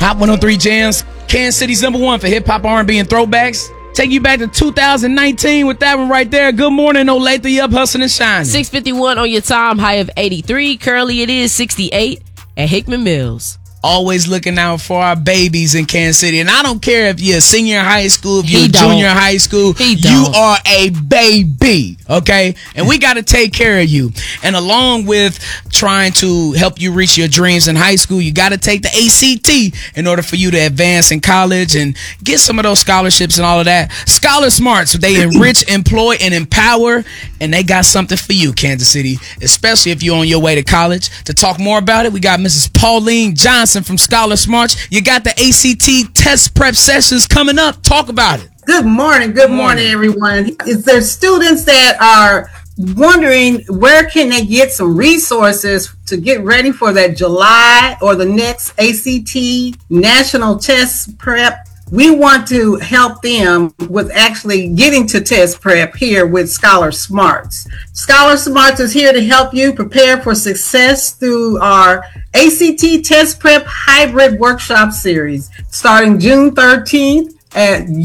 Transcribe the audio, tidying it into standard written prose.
Hot 103 Jams, Kansas City's #1 for hip hop, R&B, and throwbacks. Take you back to 2019 with that one right there. Good morning, Olathe. You up hustling and shining. 6:51 on your time, high of 83. Currently, it is 68 at Hickman Mills. Always looking out for our babies in Kansas City. And I don't care if you're a senior in high school, if you're a junior in high school, you are a baby, okay? And we got to take care of you. And along with trying to help you reach your dreams in high school, you got to take the ACT in order for you to advance in college and get some of those scholarships and all of that. Scholar Smarts, they enrich, employ, and empower, and they got something for you, Kansas City, especially if you're on your way to college. To talk more about it, we got Mrs. Pauline Johnson from Scholar Smarts. You got the ACT test prep sessions coming up. Talk about it. Good morning. Good morning, everyone. Is there students that are wondering where can they get some resources to get ready for that July or the next ACT national test prep? We want to help them with actually getting to test prep here with Scholar Smarts. Scholar Smarts is here to help you prepare for success through our ACT Test Prep Hybrid Workshop Series starting June 13th at